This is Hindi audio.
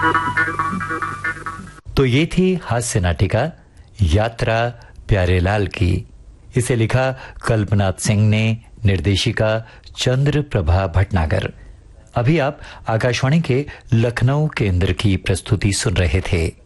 तो ये थी हास्य नाटिका यात्रा प्यारेलाल की। इसे लिखा कल्पनाथ सिंह ने, निर्देशिका चंद्र प्रभा भटनागर। अभी आप आकाशवाणी के लखनऊ केंद्र की प्रस्तुति सुन रहे थे।